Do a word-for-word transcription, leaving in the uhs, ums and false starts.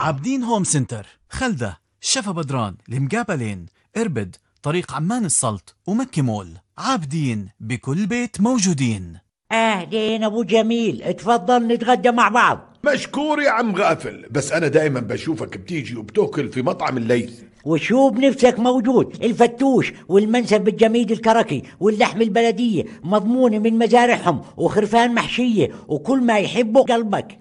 عابدين هوم سنتر، خلدة، شفا بدران، المقابلين، إربد، طريق عمان السلط، ومكة مول. عابدين بكل بيت موجودين. اهلين ابو جميل، اتفضل نتغدى مع بعض. مشكور يا عم غافل، بس انا دايما بشوفك بتيجي وبتاكل في مطعم الليث. وشو بنفسك موجود، الفتوش والمنسف الجميد الكركي واللحم البلدية مضمونة من مزارعهم وخرفان محشية وكل ما يحبه قلبك.